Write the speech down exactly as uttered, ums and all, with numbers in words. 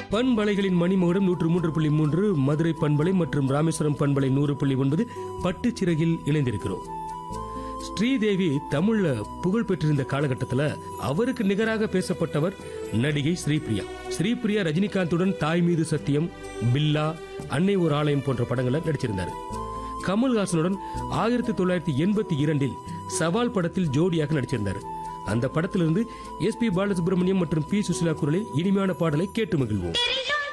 பண்பலைகளின் மணிமகுடம் நூற்று மூன்று புள்ளி மூன்று மதுரை பண்பலை மற்றும் ராமேஸ்வரம் பண்பலை நூறு புள்ளி ஒன்பது பட்டுச்சிறகில் இணைந்திருக்கிறோம். ஸ்ரீதேவி தமிழ்ல புகழ் பெற்றிருந்த காலகட்டத்தில் அவருக்கு நிகராக பேசப்பட்டவர் நடிகை ஸ்ரீபிரியா. ஸ்ரீபிரியா ரஜினிகாந்துடன் தாய் மீது சத்தியம், பில்லா, அன்னை ஒரு ஆலயம் போன்ற படங்களை நடிச்சிருந்தார். கமல்ஹாசனுடன் ஆயிரத்தி தொள்ளாயிரத்தி எண்பத்தி இரண்டில் சவால் படத்தில் ஜோடியாக நடிச்சிருந்தார். அந்த படத்திலிருந்து எஸ் பி பாலசுப்ரமணியம் மற்றும் பி சுசிலா குரலில் இனிமையான பாடலை கேட்டு மகிழ்வோம்.